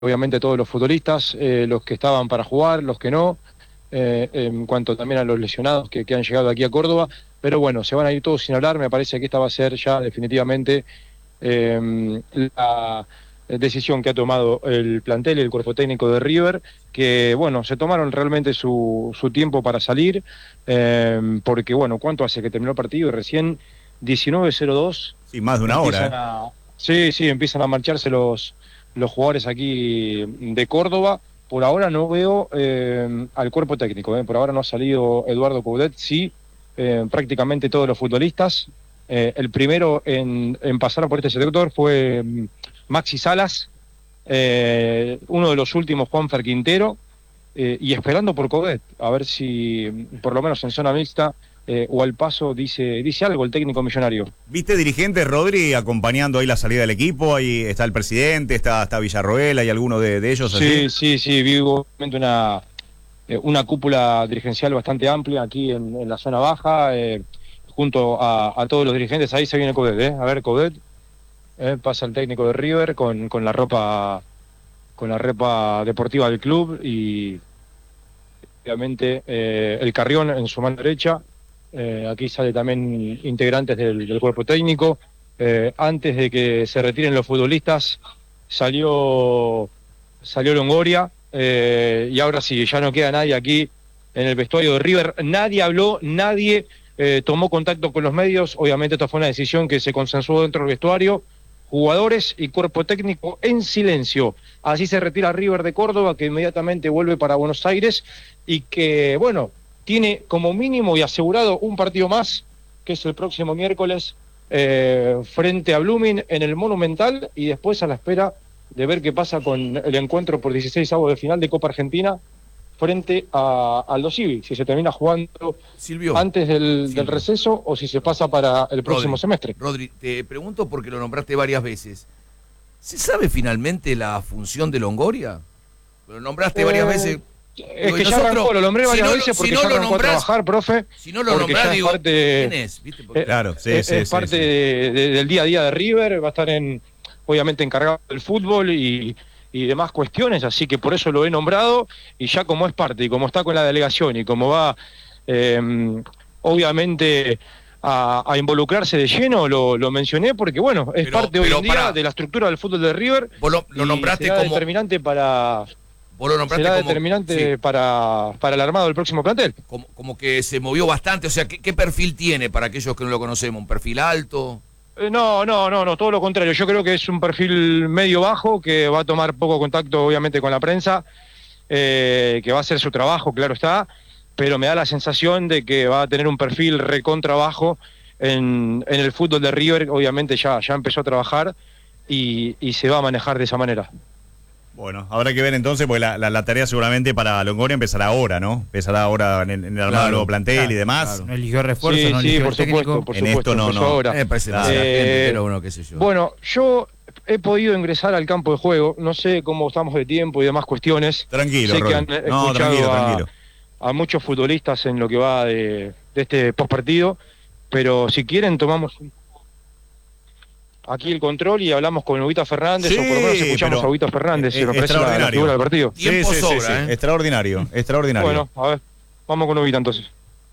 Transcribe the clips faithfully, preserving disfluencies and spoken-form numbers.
obviamente todos los futbolistas, eh, los que estaban para jugar, los que no, eh, en cuanto también a los lesionados que, que han llegado aquí a Córdoba, pero bueno, se van a ir todos sin hablar. Me parece que esta va a ser ya definitivamente eh, la decisión que ha tomado el plantel y el cuerpo técnico de River, que bueno, se tomaron realmente su, su tiempo para salir, eh, porque bueno, ¿cuánto hace que terminó el partido? Y recién diecinueve cero dos. Sí, más de una hora. ¿eh? A, sí, sí, empiezan a marcharse los, los jugadores aquí de Córdoba. Por ahora no veo eh, al cuerpo técnico, eh. por ahora no ha salido Eduardo Coudet, sí, eh, prácticamente todos los futbolistas. Eh, el primero en, en pasar por este sector fue Maxi Salas, eh, uno de los últimos Juanfer Quintero, eh, y esperando por Coudet, a ver si por lo menos en zona mixta eh, o al paso dice, dice algo el técnico millonario. ¿Viste dirigentes, Rodri, acompañando ahí la salida del equipo? Ahí está el presidente, está, está Villarroel, ¿hay alguno de, de ellos? Sí, así? sí, sí, vi una, una cúpula dirigencial bastante amplia aquí en, en la zona baja, eh, junto a, a todos los dirigentes. Ahí se viene Coudet, ¿eh? A ver, Coudet, eh, pasa el técnico de River con, con la ropa con la ropa deportiva del club y obviamente eh, el Carrión en su mano derecha. Eh, aquí sale también integrantes del, del cuerpo técnico. Eh, antes de que se retiren los futbolistas salió salió Longoria, eh, y ahora sí, ya no queda nadie aquí en el vestuario de River. Nadie habló, nadie eh, tomó contacto con los medios. Obviamente esta fue una decisión que se consensuó dentro del vestuario. Jugadores y cuerpo técnico en silencio. Así se retira River de Córdoba, que inmediatamente vuelve para Buenos Aires y que, bueno, tiene como mínimo y asegurado un partido más, que es el próximo miércoles eh, frente a Blooming en el Monumental, y después a la espera de ver qué pasa con el encuentro por dieciséis avos de final de Copa Argentina frente a Aldo Civi, si se termina jugando Silvio, antes del, Silvio. del receso o si se pasa para el próximo Rodri, semestre. Rodri, te pregunto porque lo nombraste varias veces. ¿Se sabe finalmente la función de Longoria? Lo nombraste Eh, varias veces. Es Digo, que ya nosotros, arrancó, lo nombré varias si no, veces porque si no ya lo arrancó nombrás, a trabajar, profe. Si no lo porque nombrás, ya digo, es parte, ¿quién es? ¿Viste? Porque... eh, Claro, sí, es, sí, es sí, parte sí. de, de, del día a día de River, va a estar en, obviamente encargado del fútbol y, y demás cuestiones, así que por eso lo he nombrado, y ya como es parte y como está con la delegación y como va eh, obviamente a, a involucrarse de lleno, lo, lo mencioné porque bueno, es Pero- parte hoy pero en día pará. de la estructura del fútbol de River. Vos lo, lo y nombraste será como... determinante para Vos lo nombraste será como, determinante sí, para, para el armado del próximo plantel. como, como que se movió bastante. O sea, ¿qué, ¿qué perfil tiene para aquellos que no lo conocemos? ¿Un perfil alto? Eh, No, no, no, no, todo lo contrario. Yo creo que es un perfil medio bajo, que va a tomar poco contacto, obviamente, con la prensa, eh, que va a hacer su trabajo, claro está, pero me da la sensación de que va a tener un perfil recontra bajo en, en el fútbol de River. Obviamente ya, ya empezó a trabajar y, y se va a manejar de esa manera. Bueno, habrá que ver entonces, porque la, la, la tarea seguramente para Longoria empezará ahora, ¿no? Empezará ahora en el, en el armado Claro, del nuevo plantel claro, y demás. claro. No eligió refuerzo, Sí, no sí, eligió por el técnico. supuesto, por En supuesto, esto no, empezó no. ahora. Me parece Claro. demasiada gente, Eh, pero bueno, qué sé yo. Bueno, yo he podido ingresar al campo de juego, no sé cómo estamos de tiempo y demás cuestiones. Tranquilo, Sé que Rodri. han No, escuchado tranquilo, a, tranquilo. a muchos futbolistas en lo que va de, de este postpartido, pero si quieren tomamos aquí el control y hablamos con Huguito Fernández, Sí, o por lo menos escuchamos pero a Huguito Fernández, si eh, nos parece la, la extraordinario. figura del partido. Sí, Tiempo sí, sí, sobra, sí. ¿eh? Extraordinario, extraordinario. Bueno, a ver, vamos con Huguito entonces.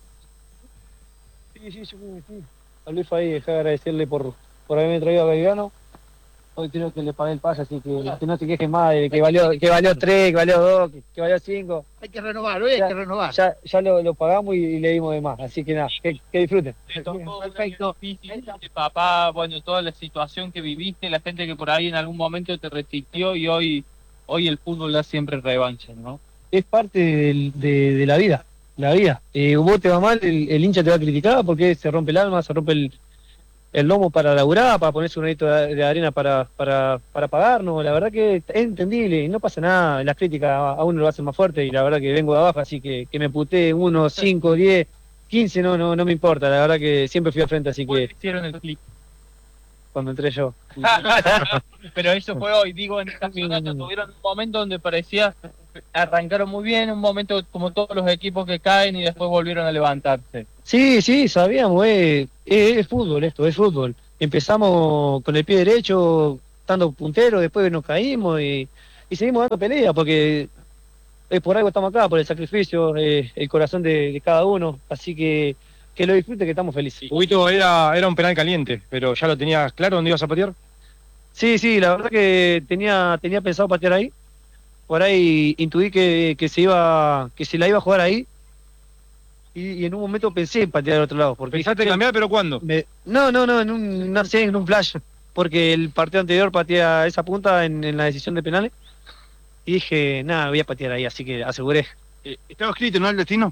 Sí, sí, sí, sí. A Luis ahí, dejé de agradecerle por, por haberme traído a Belgrano. Hoy creo que le pagué el pase, así que, que no te quejes más de que valió, que valió tres, que valió dos, que, que valió cinco. Hay que renovar, hoy hay Ya- que renovar. Ya, ya lo, lo pagamos y, y le dimos de más, así que nada, que, que disfruten. Te tocó Perfecto. difícil, de papá, bueno, toda la situación que viviste, la gente que por ahí en algún momento te resistió y hoy hoy el fútbol da siempre revancha, ¿no? Es parte del- de, de la vida, la vida. Eh, vos te va mal, el, el hincha te va a criticar porque se rompe el alma, se rompe el, el lomo para laburar, para ponerse un granito de, de arena para, para, para pagarnos. La verdad que es entendible y no pasa nada. Las críticas a, a uno lo hacen más fuerte y la verdad que vengo de abajo, así que que me puté uno, cinco, diez, quince, no, no, no me importa. La verdad que siempre fui al frente, así ¿Cuándo que hicieron el clic? cuando entré yo. Pero eso fue hoy, digo, en el campeonato tuvieron un momento donde parecía, arrancaron muy bien, un momento como todos los equipos que caen y después volvieron a levantarse. Sí, sí, sabíamos, es, es, es fútbol esto, es fútbol. Empezamos con el pie derecho, estando puntero, después nos caímos y, y seguimos dando pelea, porque es por algo estamos acá, por el sacrificio, eh, el corazón de, de cada uno, así que que lo disfrute, que estamos felices. Huguito, era, era un penal caliente, pero ¿ya lo tenías claro dónde ibas a patear? Sí, sí, la verdad que tenía, tenía pensado patear ahí, por ahí intuí que, que se iba, que se la iba a jugar ahí, y, y en un momento pensé en patear al otro lado. Porque ¿Pensaste en cambiar, pero cuándo? Me, no, no, no, en un, no sé, en un flash, porque el partido anterior pateé a esa punta en, en la decisión de penales, y dije, nada, voy a patear ahí, así que aseguré. Eh, ¿Estaba escrito, no, el destino?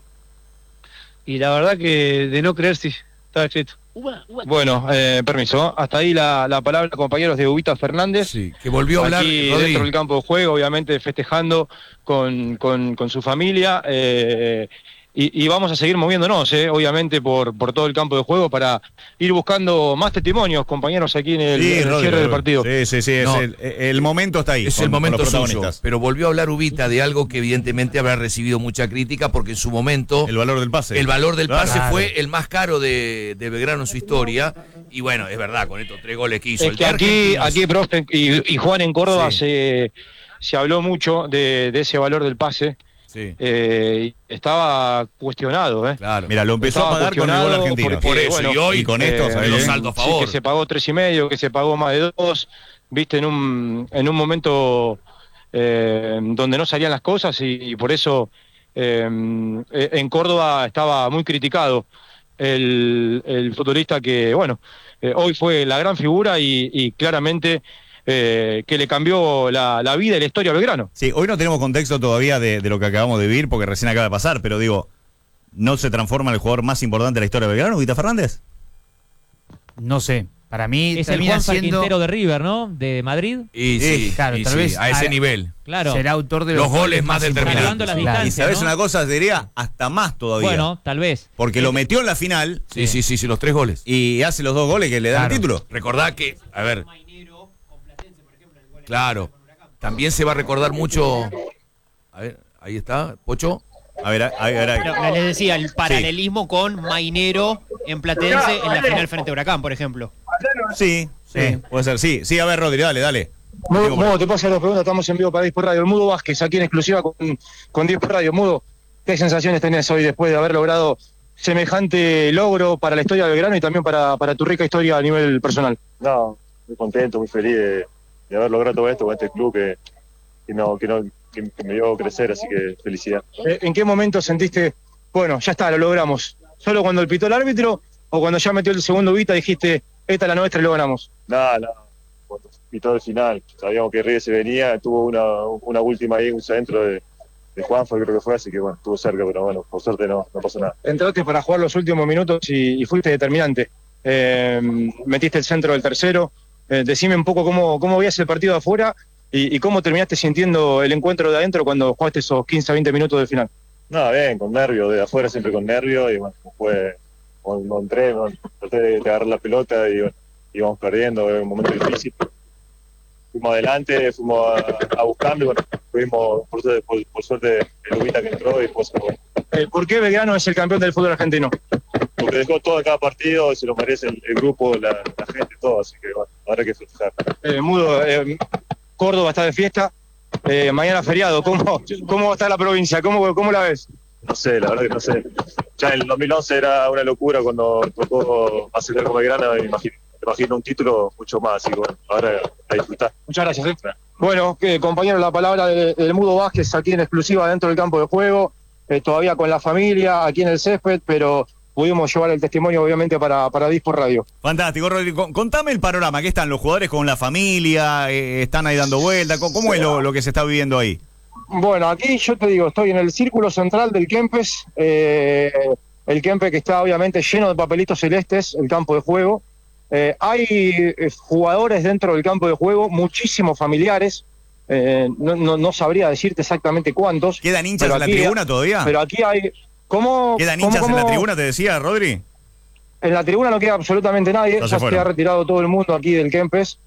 Y la verdad que de no creer, sí, estaba escrito. Bueno, eh, permiso. Hasta ahí la, la palabra, compañeros, de Huguito Fernández. Sí, que volvió a hablar, aquí Rodri. dentro del campo de juego, obviamente festejando con, con, con su familia. Eh, y, y vamos a seguir moviéndonos, eh, obviamente, por, por todo el campo de juego para ir buscando más testimonios, compañeros, aquí en el, Sí, en el Rodri, cierre del Rodri. partido. Sí, sí, sí. Es No. el, el momento está ahí. Es con- el con momento los suyo, protagonistas. pero volvió a hablar Ubita de algo que evidentemente habrá recibido mucha crítica porque en su momento El valor del pase. el valor del pase Claro. fue el más caro de, de Belgrano en su historia. Y bueno, es verdad, con estos tres goles que hizo. Es el que de aquí, Argentinos- aquí profe, y, y Juan en Córdoba Sí. se, se habló mucho de, de ese valor del pase. Sí, Eh, estaba cuestionado, ¿eh? claro. Mira, lo empezó Estaba a pagar con el gol cuestionado argentino. porque, Por eso, bueno, y hoy y con esto, eh, ¿sabés los qué? saldos a Sí, favor. que se pagó tres y medio, que se pagó más de dos, viste, en un, en un momento eh, donde no salían las cosas y, y por eso eh, en Córdoba estaba muy criticado el, el futbolista que, bueno, eh, hoy fue la gran figura y, y claramente eh, que le cambió la, la vida y la historia a Belgrano. Sí, hoy no tenemos contexto todavía de, de lo que acabamos de vivir, porque recién acaba de pasar, pero digo, ¿no se transforma en el jugador más importante de la historia de Belgrano, Huguito Fernández? No sé. Para mí Es el termina Juan siendo. Quintero de River, ¿no? De Madrid. Y sí, claro, y tal sí, vez a ese a- nivel. Claro. Será autor de Los goles más importantes. Salvando las Claro. Y distancias, sabes ¿no? una cosa, diría hasta más todavía. Bueno, tal vez. Porque lo metió en la final Sí, sí, sí, sí, los tres goles. y hace los dos goles que le dan Claro. el título. Recordá que, a ver. Claro. También se va a recordar mucho. A ver, ahí está, Pocho. A ver, a, a ver, a ver. No, no, les decía, el paralelismo con Mainero en Platense en la final frente a Huracán, por ejemplo. Sí, sí, Sí. puede ser. Sí, sí, a ver, Rodri, dale, dale. Mudo, Digo, Mudo, te paso las preguntas, estamos en vivo para Dispor Radio. El Mudo Vázquez, aquí en exclusiva con, con Dispor Radio. Mudo, ¿qué sensaciones tenés hoy después de haber logrado semejante logro para la historia de Belgrano y también para, para tu rica historia a nivel personal? No, muy contento, muy feliz de, de haber logrado todo esto con este club que, que, no, que, no, que, que me dio crecer, así que felicidad. Eh, ¿En qué momento sentiste, bueno, ya está, lo logramos? ¿Solo cuando el pitó el árbitro o cuando ya metió el segundo Vita dijiste, esta es la nuestra y lo ganamos? Nada, nada, cuando pitó el final, sabíamos que River se venía, tuvo una, una última ahí, un centro de, de Juanfer creo que fue, así que bueno, estuvo cerca, pero bueno, por suerte no, no pasó nada. Entraste para jugar los últimos minutos y, y fuiste determinante. Eh, metiste el centro del tercero. Eh, decime un poco cómo, cómo veías el partido de afuera y, y cómo terminaste sintiendo el encuentro de adentro cuando jugaste esos quince a veinte minutos del final. Nada, bien, con nervios, de afuera siempre con nervios, y bueno, fue, cuando entré, bueno, traté de, de agarrar la pelota y bueno, íbamos perdiendo, era un momento difícil. Fuimos adelante, fuimos a, a buscarlo y bueno, fuimos, por, suerte- por, por suerte, el Ubita que entró y después, bueno, Eh, ¿Por qué Belgrano es el campeón del fútbol argentino? porque dejó todo en cada partido, se lo merece el, el grupo, la, la gente, todo, así que bueno, habrá que festejar. Eh, Mudo, eh, Córdoba está de fiesta, eh, mañana feriado. ¿Cómo, ¿Cómo está la provincia? ¿Cómo, cómo la ves? No sé, la verdad que no sé. Ya en el dos mil once era una locura cuando tocó ascender con Belgrano, me imagino, me imagino un título mucho más, así que bueno, ahora a disfrutar. Muchas gracias. ¿eh? Bueno, eh, compañero, la palabra de- del Mudo Vázquez aquí en exclusiva dentro del campo de juego, eh, todavía con la familia, aquí en el césped, pero pudimos llevar el testimonio obviamente para, para Dispor Radio. Fantástico, Rodri. Con- Contame el panorama. ¿Qué están los jugadores con la familia? Eh, ¿Están ahí dando vuelta? ¿Cómo, cómo es lo, lo que se está viviendo ahí? Bueno, aquí yo te digo, estoy en el círculo central del Kempes, eh, el Kempes que está obviamente lleno de papelitos celestes, el campo de juego. Eh, hay eh, jugadores dentro del campo de juego, muchísimos familiares, eh, no, no, no sabría decirte exactamente cuántos. ¿Quedan hinchas pero en la aquí- tribuna todavía? Pero aquí hay... ¿Cómo, ¿Quedan cómo- hinchas en la cómo- tribuna, te decía, Rodri? En la tribuna no queda absolutamente nadie, No se ya se fueron. ha retirado todo el mundo aquí del Kempes,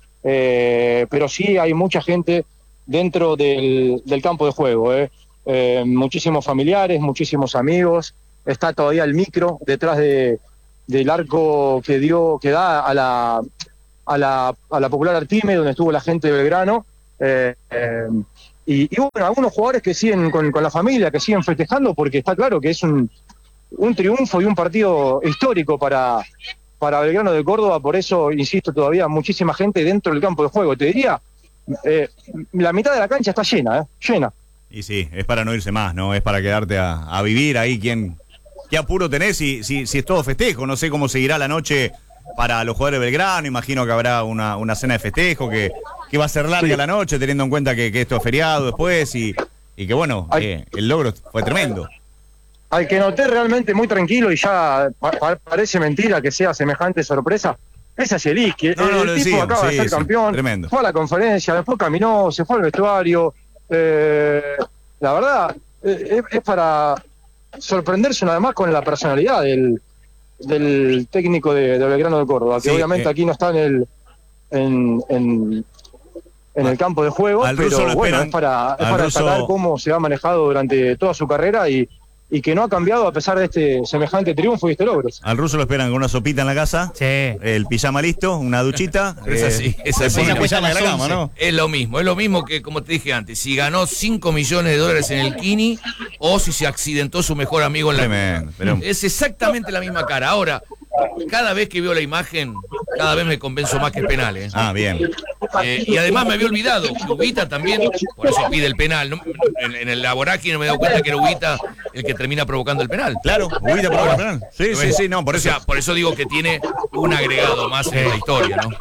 eh, pero sí hay mucha gente dentro del, del campo de juego, eh. Eh, muchísimos familiares, muchísimos amigos, está todavía el micro detrás de, del arco que dio, que da a la, a la, a la Popular Artime, donde estuvo la gente de Belgrano, eh, eh, y, y bueno, algunos jugadores que siguen con, con la familia, que siguen festejando, porque está claro que es un, un triunfo y un partido histórico para, para Belgrano de Córdoba. Por eso, insisto, todavía muchísima gente dentro del campo de juego. Te diría, eh, la mitad de la cancha está llena, ¿eh? Llena. Y sí, es para no irse más, ¿no? Es para quedarte a, a vivir ahí. ¿Quién, ¿Qué apuro tenés si, si, si es todo festejo? No sé cómo seguirá la noche para los jugadores de Belgrano. Imagino que habrá una, una cena de festejo, que, que va a ser larga sí. la noche, teniendo en cuenta que, que esto es feriado después y, y que, bueno, eh, el logro fue tremendo. Al que noté realmente muy tranquilo, y ya pa pa parece mentira que sea semejante sorpresa, es a Zielinski. No, no, el lo tipo decíamos, acaba sí, de ser sí, campeón, tremendo. Fue a la conferencia, después caminó, se fue al vestuario. Eh, la verdad, eh, es para sorprenderse nada más con la personalidad del, del técnico de, de Belgrano de Córdoba, que sí, obviamente eh, aquí no está en el en, en, en el campo de juego, pero bueno, es para, es para ruso... destacar cómo se ha manejado durante toda su carrera y y que no ha cambiado a pesar de este semejante triunfo y este logro. Al ruso lo esperan con una sopita en la casa, sí. el pijama listo, una duchita. Es así, es así. El pijama de la cama, ¿no? Es lo mismo, es lo mismo que, como te dije antes, si ganó cinco millones de dólares en el Kini o si se accidentó su mejor amigo en la... Tremendo, pero... Es exactamente la misma cara. Ahora, cada vez que veo la imagen, cada vez me convenzo más que es penal, ¿eh? Ah, bien. Eh, y además me había olvidado que Ubita también, por eso pide el penal. ¿no? En, en el Laboraki no me he dado cuenta que era Ubita el que termina provocando el penal. Claro, Ubita provoca el penal. Sí, sí, sí, no, por eso. O sea, por eso digo que tiene un agregado más en la historia, ¿no?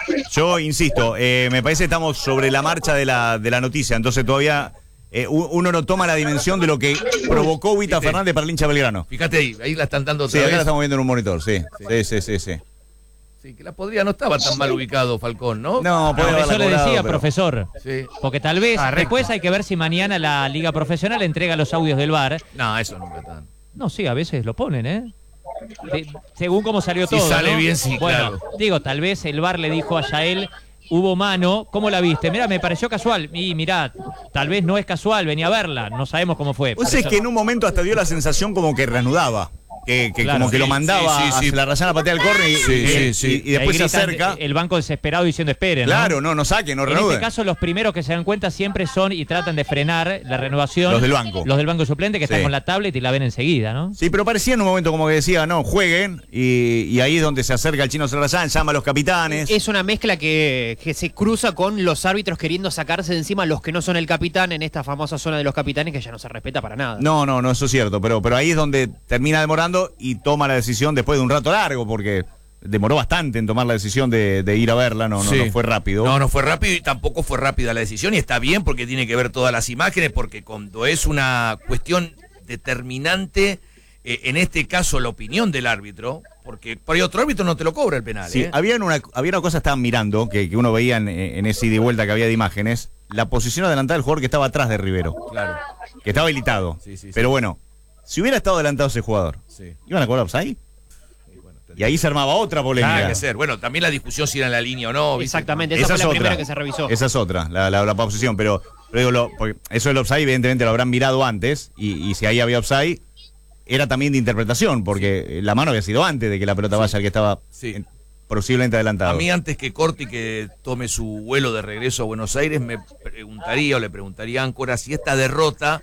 Yo insisto, eh, me parece que estamos sobre la marcha de la, de la noticia, entonces todavía eh, uno no toma la dimensión de lo que provocó Ubita Fernández para el hincha Belgrano. Fíjate ahí, ahí la están dando otra Sí, acá vez. la estamos viendo en un monitor, sí. Sí, sí, sí, sí. Sí, que la podría, no estaba tan mal ubicado Falcón, ¿no? No, Por podría eso haberla le decía, colado, pero- profesor. Sí. Porque tal vez Ah, recto. después hay que ver si mañana la Liga Profesional entrega los audios del V A R. No, eso nunca tan. No, sí, a veces lo ponen, ¿eh? De- según cómo salió Si todo. sale ¿no? bien, sí, Bueno, claro. digo, tal vez el V A R le dijo a Yael, hubo mano, ¿cómo la viste? Mira, me pareció casual. Y mirá, tal vez no es casual, venía a verla, no sabemos cómo fue. Pues Por es eso- que en un momento hasta dio la sensación como que reanudaba. Que, que Claro. como que lo Sí, mandaba sí, sí, sí. a la rayana a patear el córner y, Sí, y- sí, y- sí. y después se Ahí gritan, acerca. El banco desesperado diciendo esperen. ¿no? Claro, no, no saque, no En reanude. este caso, los primeros que se dan cuenta siempre son y tratan de frenar la renovación. Los del banco. Los del banco suplente que están Sí. con la tablet y la ven enseguida, ¿no? Sí, pero parecía en un momento como que decía, no, jueguen, y, y ahí es donde se acerca el chino Serrayán, llama a los capitanes. Es una mezcla que, que se cruza con los árbitros queriendo sacarse de encima los que no son el capitán en esta famosa zona de los capitanes que ya no se respeta para nada. No, no, no, eso es cierto, pero, pero ahí es donde termina demorando y toma la decisión después de un rato largo, porque demoró bastante en tomar la decisión de, de ir a verla, no, no, Sí. no fue rápido. No, no fue rápido y tampoco fue rápida la decisión y está bien porque tiene que ver todas las imágenes porque cuando es una cuestión determinante, eh, en este caso la opinión del árbitro, porque por ahí otro árbitro no te lo cobra el penal. Sí, ¿eh? había una, había una cosa, estaban mirando, que, que uno veía en, en ese ida y vuelta que había de imágenes, la posición adelantada del jugador que estaba atrás de Rivero, Claro. que estaba habilitado. Sí, sí, sí. Pero bueno, si hubiera estado adelantado ese jugador, Sí. ¿iban a cobrar offside? Y, bueno, Y ahí se armaba otra polémica. Tendría que ser. Bueno, también la discusión si era en la línea o no. ¿viste? Exactamente, esa, Esa fue es la otra. primera que se revisó. Esa es otra, la, la, la posición, pero, pero digo, lo, porque eso del offside evidentemente lo habrán mirado antes, y, y si ahí había offside, era también de interpretación, porque la mano había sido antes de que la pelota vaya al que estaba Sí. en- posiblemente adelantado. A mí antes que corte y que tome su vuelo de regreso a Buenos Aires, me preguntaría o le preguntaría a Áncora si esta derrota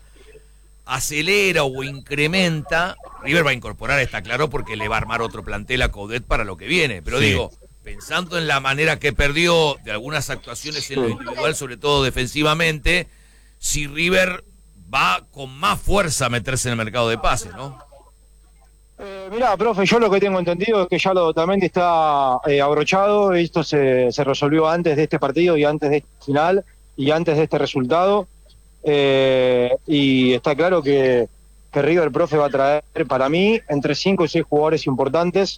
acelera o incrementa. River va a incorporar, está claro, porque le va a armar otro plantel a Coudet para lo que viene. Pero Sí. digo, pensando en la manera que perdió de algunas actuaciones en lo individual, sobre todo defensivamente, si River va con más fuerza a meterse en el mercado de pases, ¿no? Eh, mirá, profe, yo lo que tengo entendido es que ya lo Otamendi está eh, abrochado. Esto se, se resolvió antes de este partido y antes de este final y antes de este resultado. Eh, y está claro que, que River, profe, va a traer para mí entre cinco y seis jugadores importantes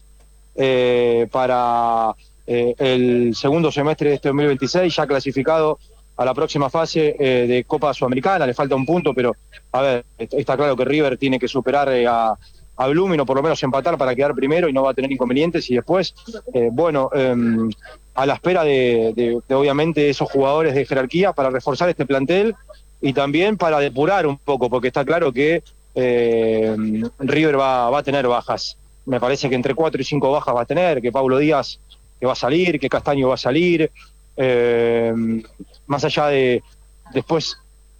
eh, para eh, el segundo semestre de este dos mil veintiséis, ya clasificado a la próxima fase eh, de Copa Sudamericana. Le falta un punto, pero a ver, está claro que River tiene que superar eh, a a Blooming o por lo menos empatar para quedar primero y no va a tener inconvenientes. Y después, eh, bueno, eh, a la espera de, de, de obviamente esos jugadores de jerarquía para reforzar este plantel y también para depurar un poco, porque está claro que eh, River va, va a tener bajas. Me parece que entre cuatro y cinco bajas va a tener, que Pablo Díaz que va a salir, que Castaño va a salir, eh, más allá de después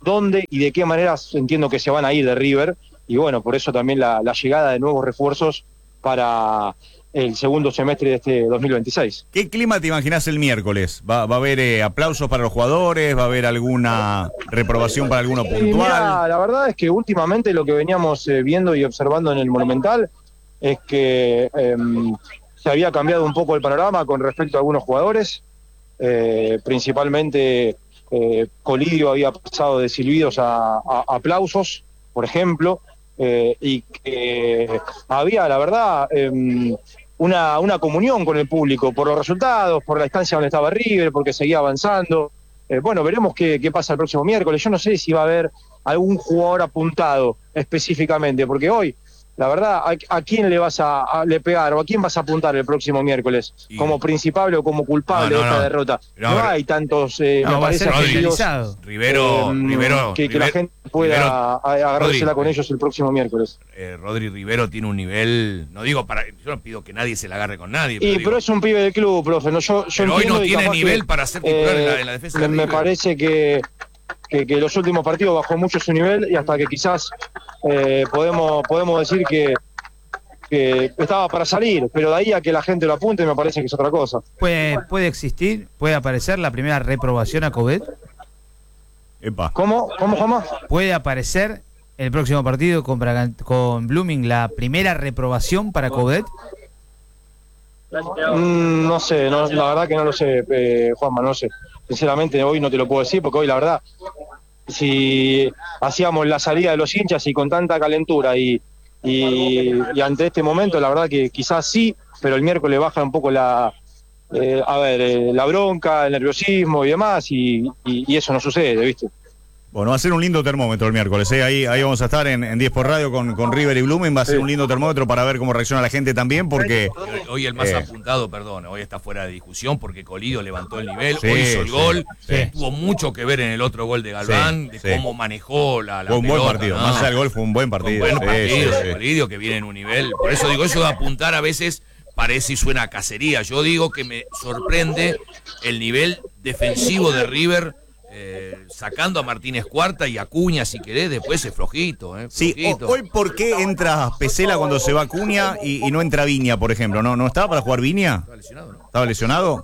dónde y de qué manera entiendo que se van a ir de River, y bueno, por eso también la, la llegada de nuevos refuerzos para el segundo semestre de este dos mil veintiséis. ¿Qué clima te imaginás el miércoles? ¿Va, va a haber eh, aplausos para los jugadores? ¿Va a haber alguna reprobación para alguno puntual? Y mira, la verdad es que últimamente lo que veníamos eh, viendo y observando en el Monumental es que eh, se había cambiado un poco el panorama con respecto a algunos jugadores, eh, principalmente eh, Colidio había pasado de silbidos a, a aplausos, por ejemplo, eh, y que había, la verdad, eh, una, una comunión con el público por los resultados, por la estancia donde estaba River, porque seguía avanzando. Eh, bueno, veremos qué, qué pasa el próximo miércoles. Yo no sé si va a haber algún jugador apuntado específicamente, porque hoy, la verdad, ¿a, a quién le vas a, a le pegar o a quién vas a apuntar el próximo miércoles? Y... ¿Como principal o como culpable no, no, de esta no. derrota? No, no pero... hay tantos, eh, No, me va a parece, ser apellidos, generalizado. Rivero, eh, Rivero, que, que Rivero, la gente pueda Rivero, a- agarrársela Rodri, con ellos el próximo miércoles. eh, Rodri Rivero tiene un nivel, no digo para, yo no pido que nadie se la agarre con nadie, pero, Y, digo, pero es un pibe del club, profe. No, yo, yo pero hoy entiendo no y tiene capaz nivel que, para ser titular eh, en, la, en la defensa me, de me River. parece que, que, que los últimos partidos bajó mucho su nivel y hasta que quizás eh, podemos, podemos decir que, que estaba para salir, pero de ahí a que la gente lo apunte me parece que es otra cosa. Puede, puede existir, puede aparecer la primera reprobación a Coudet. Epa. ¿Cómo? ¿Cómo, cómo? Puede aparecer el próximo partido con, Bragan- con Blooming la primera reprobación para Coudet. Mm, no sé, no, la verdad que no lo sé, eh, Juanma, no sé. Sinceramente hoy no te lo puedo decir porque hoy la verdad, si hacíamos la salida de los hinchas y con tanta calentura y, y, y ante este momento la verdad que quizás sí, pero el miércoles baja un poco la, eh, a ver, eh, la bronca, el nerviosismo y demás y, y, y eso no sucede, ¿viste? Bueno, va a ser un lindo termómetro el miércoles, ¿eh? Ahí, ahí vamos a estar en, en diez por radio con, con River y Blooming. Va a ser Sí. un lindo termómetro para ver cómo reacciona la gente también, porque... Hoy, hoy el más Eh. apuntado, perdón, hoy está fuera de discusión porque Colidio levantó el nivel, Sí, hoy hizo el sí, gol, sí. tuvo mucho que ver en el otro gol de Galván, Sí, de sí. cómo manejó la, la Fue un buen pelota, partido. ¿no? Más allá del gol, fue un buen Fue un partido. buen Sí, partido sí, de sí. Colidio que viene en un nivel. Por eso digo, eso de apuntar a veces parece y suena a cacería. Yo digo que me sorprende el nivel defensivo de River, eh, sacando a Martínez Cuarta y a Acuña, si querés, después es flojito. Eh, Sí, flojito. o- hoy ¿por qué entra Pesela cuando se va Acuña y, y no entra Viña, por ejemplo? ¿No, no estaba para jugar Viña? Estaba lesionado, ¿no? ¿Estaba lesionado?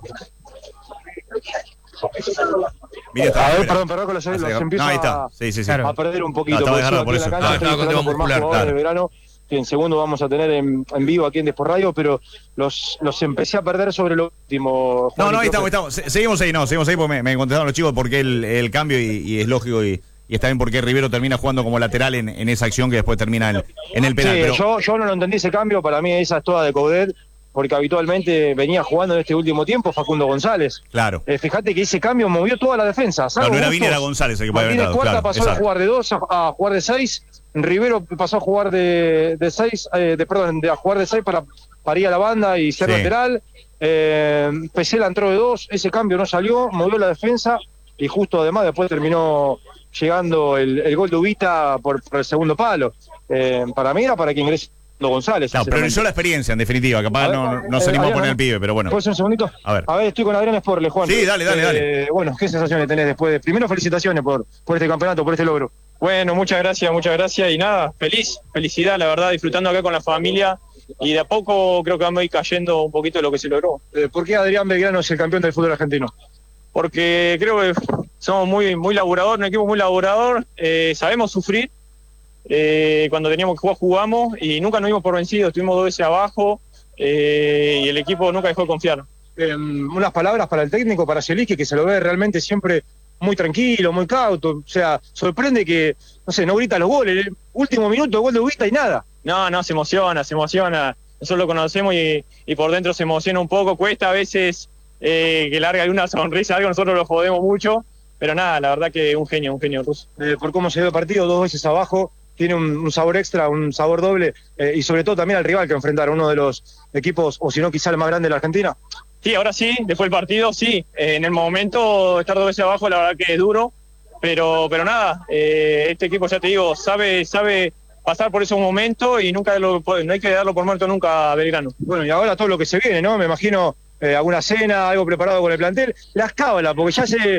Mira, está A ver, fuera. perdón, perdón, que los, Hace- los empiezo no, ahí a- está. Sí, sí, sí. Claro. a perder un poquito. No, estaba porque agarrado sigo por aquí en eso. la cancha, Estaba- estoy estaba esperando por más muscular, jugadores claro. de verano, que en segundo vamos a tener en, en vivo aquí en Desport Radio, pero los, los empecé a perder sobre lo último. Juan, No, no, y ahí creo estamos, que- estamos. Se- Seguimos ahí, no, seguimos ahí porque me, me contestaron los chicos por qué el, el cambio y, y es lógico y, y está bien porque Rivero termina jugando como lateral en, en esa acción que después termina en, en el penal. Sí, pero, yo, yo no lo entendí ese cambio, para mí esa es toda de Coudet, porque habitualmente venía jugando en este último tiempo Facundo González. claro. Eh, fíjate que ese cambio movió toda la defensa. No, salvo no era Bustos, Viña, era González el que puede haber Martínez entrado. Cuarta Claro, pasó de exacto. jugar de dos a, a jugar de seis. Rivero pasó a jugar de, de seis, eh, de, perdón, de a jugar de seis para, para ir a la banda y ser Sí. lateral. Eh, Pesela entró de dos, ese cambio no salió, movió la defensa y justo además después terminó llegando el, el gol de Ubita por, por el segundo palo. Eh, para mí era para que ingrese González. Claro, sinceramente. priorizó la experiencia, en definitiva. Capaz A ver, no, no, no se eh, animó a Adrián, poner el pibe, pero bueno. ¿Puedo hacer un segundito? A ver. A ver, estoy con Adrián Sporle, Juan. Sí, dale, dale, Eh, dale. Bueno, ¿qué sensaciones tenés después de... Primero, felicitaciones por, por este campeonato, por este logro. Bueno, muchas gracias, muchas gracias y nada, feliz, felicidad, la verdad, disfrutando acá con la familia y de a poco creo que vamos a ir cayendo un poquito de lo que se logró, Eh, ¿Por qué Adrián Belgrano es el campeón del fútbol argentino? porque creo que somos muy muy laburador, un equipo muy laburador, eh, sabemos sufrir, eh, cuando teníamos que jugar jugamos y nunca nos dimos por vencidos, estuvimos dos veces abajo eh, y el equipo nunca dejó de confiar. Eh, unas palabras para el técnico, para Zielinski, que se lo ve realmente siempre muy tranquilo, muy cauto. O sea, sorprende que, no sé, no grita los goles. El último minuto, gol de Ubita y nada. No, no, se emociona, se emociona. Nosotros lo conocemos y, y por dentro se emociona un poco. Cuesta a veces eh, que larga alguna sonrisa, algo, nosotros lo jodemos mucho. Pero nada, la verdad que un genio, un genio ruso. Eh, por cómo se dio el partido, dos veces abajo, tiene un, un sabor extra, un sabor doble. Eh, y sobre todo también al rival que enfrentaron, uno de los equipos, o si no, quizá el más grande de la Argentina. Sí, ahora sí, después del partido, sí. Eh, en el momento, estar dos veces abajo, la verdad que es duro. Pero pero nada, eh, este equipo, ya te digo, sabe sabe pasar por esos momentos y nunca lo, no hay que darlo por muerto nunca a Belgrano. Bueno, y ahora todo lo que se viene, ¿no? Me imagino eh, alguna cena, algo preparado con el plantel. Las cábalas, porque ya hace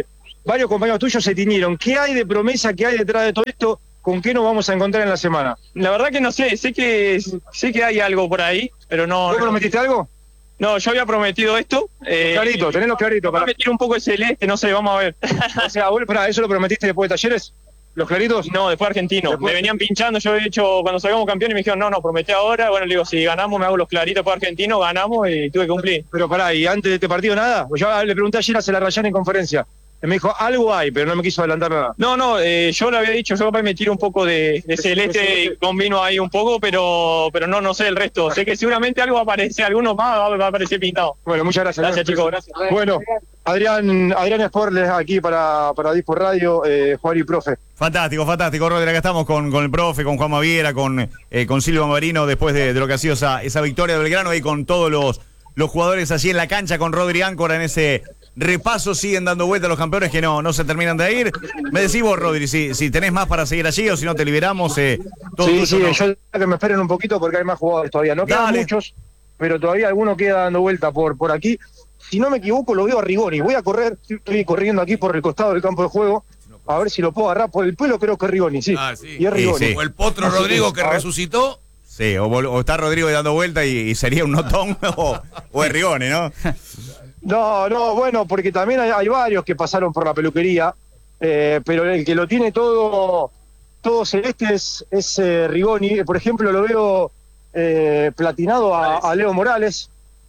varios compañeros tuyos se tiñeron. ¿Qué hay de promesa, qué hay detrás de todo esto? ¿Con qué nos vamos a encontrar en la semana? La verdad que no sé, sé que sé que hay algo por ahí, pero no... ¿Vos prometiste algo? No, yo había prometido esto. Eh, clarito, tenelo clarito. Para meter un poco de celeste, no sé, vamos a ver. O sea, vos, pará, ¿eso lo prometiste después de Talleres? ¿Los claritos? No, después argentino. Después... Me venían pinchando, yo he hecho, cuando salgamos campeones me dijeron, no, no, prometí ahora. Bueno, le digo, si ganamos me hago los claritos después argentino, ganamos y tuve que cumplir. Pero pará, ¿y antes de este partido nada? Yo le pregunté ayer a Celarrayán en conferencia. Y me dijo, algo hay, pero no me quiso adelantar nada. No, no, eh, yo le había dicho, yo capaz me tiro un poco de, de celeste y combino ahí un poco, pero pero no no sé el resto. Sé que seguramente algo va a aparecer, algunos más va, va a aparecer pintado. Bueno, muchas gracias. Gracias, chicos, gracias. Bueno, Adrián Adrián Sporles aquí para, para Dispo Radio, eh, Juan y profe. Fantástico, fantástico, Rodri. Acá estamos con, con el profe, con Juan Maviera, con, eh, con Silvio Marino, después de, de lo que ha sido esa, esa victoria de Belgrano, y con todos los, los jugadores allí en la cancha, con Rodri Áncora en ese repaso. Siguen dando vueltas los campeones que no, no se terminan de ir. Me decís vos, Rodri, si, si tenés más para seguir allí o si no te liberamos. Eh, todo sí, tuyo, sí, ¿no? yo que me esperen un poquito porque hay más jugadores todavía. No quedan Dale. muchos, pero todavía alguno queda dando vuelta por, por aquí. Si no me equivoco, lo veo a Rigoni. Voy a correr, estoy corriendo aquí por el costado del campo de juego. A ver si lo puedo agarrar por el pelo, creo que es Rigoni, sí. Ah, sí. Y es Rigoni. Sí, sí. O el Potro Rodrigo que A ver. resucitó. Sí, o, vol- o está Rodrigo dando vuelta y, y sería un notón o, o es Rigoni, ¿no? No, no, bueno, porque también hay, hay varios que pasaron por la peluquería, eh, pero el que lo tiene todo todo celeste es, es eh, Rigoni. Por ejemplo, lo veo eh, platinado a, a Leo Morales,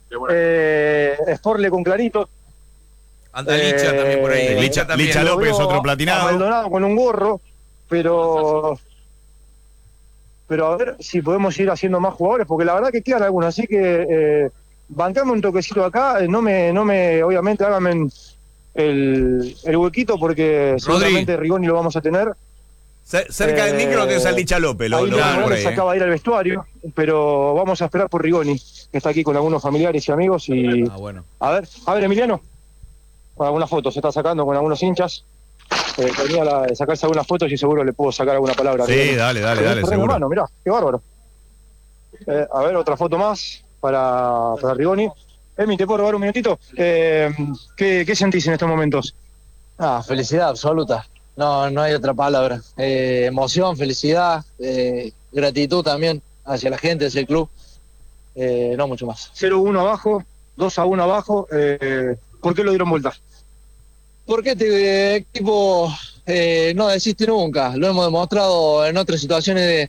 eh, Sporle con clarito. Anda Licha también por ahí. Eh, Licha también. Licha Lo López, veo otro a- platinado. a Maldonado con un gorro, pero pero a ver si podemos ir haciendo más jugadores, porque la verdad que quedan algunos, así que eh, bancame un toquecito acá, eh, no me, no me, obviamente hágame el, el huequito porque seguramente Rigoni lo vamos a tener. C- cerca del Eh, micro tenés al Licha López, lo, ahí lo Leo veo por Morales ahí, ¿eh? acaba de ir al vestuario, pero vamos a esperar por Rigoni, que está aquí con algunos familiares y amigos y Ah, bueno. a ver, a ver Emiliano, con algunas fotos se está sacando con algunos hinchas. Eh, tenía la de sacarse algunas fotos y seguro le puedo sacar alguna palabra. Sí, Rigoni. dale, dale, Tenés dale, terreno en seguro. mano, mirá, qué bárbaro. Eh, a ver, otra foto más para, para Rigoni. Emi, ¿te puedo robar un minutito? Eh, ¿qué, ¿Qué sentís en estos momentos? Ah, felicidad absoluta. No, no hay otra palabra. Eh, emoción, felicidad, eh, gratitud también hacia la gente, hacia el club. Eh, no mucho más. cero uno abajo, dos a uno abajo. Eh, ¿Por qué lo dieron vuelta? Porque este equipo eh, no desiste nunca. Lo hemos demostrado en otras situaciones de,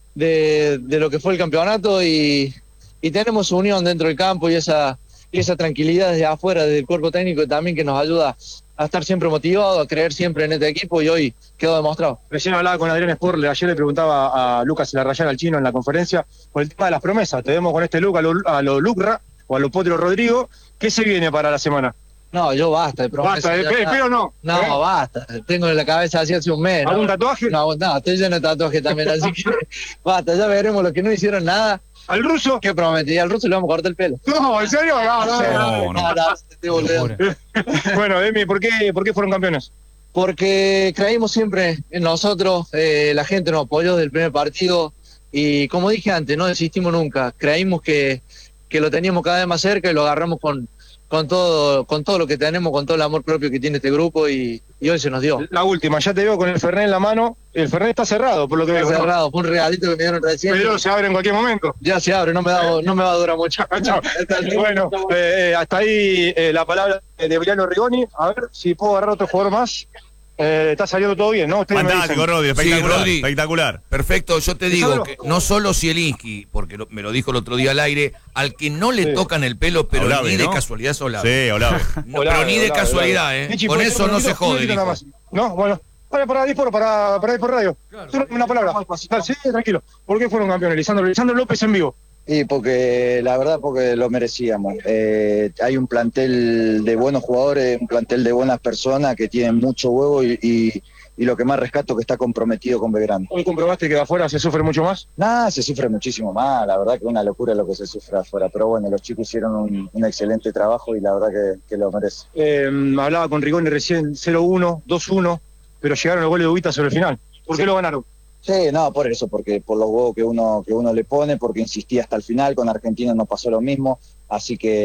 de, de lo que fue el campeonato y, y tenemos unión dentro del campo y esa, y esa tranquilidad desde afuera, desde el cuerpo técnico también, que nos ayuda a estar siempre motivado, a creer siempre en este equipo, y hoy quedó demostrado. Recién hablaba con Adrián Sporle, ayer le preguntaba a Lucas Celarrayán, al chino, en la conferencia, por el tema de las promesas. Te vemos con este look a lo, a lo Lucra o a lo Potro Rodrigo. ¿Qué se viene para la semana? No, yo basta de promesas. Basta, ya eh, está. pero no. No, ¿Eh? basta. Tengo en la cabeza así hace un mes. ¿Algún ¿no? tatuaje? No, no, estoy lleno de tatuajes también, así que basta, ya veremos los que no hicieron nada. ¿Al ruso? ¿Qué prometí? Al ruso le vamos a cortar el pelo. No, ¿en serio? No, no, No, no. No, no, te estoy volviendo. Bueno, Emi, ¿por qué, ¿por qué fueron campeones? Porque creímos siempre en nosotros, eh, la gente nos apoyó desde el primer partido y como dije antes, no desistimos nunca. Creímos que, que lo teníamos cada vez más cerca y lo agarramos con, con todo con todo lo que tenemos, con todo el amor propio que tiene este grupo y, y hoy se nos dio. La última, ya te veo con el Fernet en la mano. El Fernet está cerrado, por lo que veo. Está ¿no? cerrado, fue un regalito que me dieron recién. Pero se abre en cualquier momento. Ya se abre, no me, da, no me va a durar mucho. Chao. Bueno, eh, eh, hasta ahí eh, la palabra de Emiliano Rigoni. A ver si puedo agarrar otro jugador más. Eh, está saliendo todo bien, ¿no? Ustedes me Fantástico, dicen. Rodri, espectacular, Sí, Rodri. espectacular. Perfecto, yo te digo Solo- que no solo Zielinski, porque lo- me lo dijo el otro día al aire, al que no le Sí. tocan el pelo, pero Olave, ni de ¿no? casualidad es Olave. Sí, Olave. No, Olave, pero ni de Olave, casualidad, Olave. ¿eh? Michi, Con ¿puedo eso tener no un se minutito? Un jode, minutito nada dijo. más. No, bueno. Para, para Dispor, para, para Dispor Radio. Solo una palabra. Ah, sí, tranquilo. ¿Por qué fueron campeones? Lisandro, Lisandro López en vivo. Y porque la verdad porque lo merecíamos. Eh, hay un plantel de buenos jugadores, un plantel de buenas personas que tienen mucho huevo y, y, y lo que más rescato que está comprometido con Belgrano. Hoy comprobaste que de afuera se sufre mucho más. Nada, se sufre muchísimo más, la verdad que es una locura lo que se sufre afuera, pero bueno, los chicos hicieron un, un excelente trabajo y la verdad que, que lo merece. Eh, hablaba con Rigoni recién cero uno, dos uno, pero llegaron los goles de Ubita sobre el final. ¿Por qué lo ganaron? Sí, no, por eso, porque por los huevos que uno que uno le pone, porque insistía hasta el final, con Argentina no pasó lo mismo, así que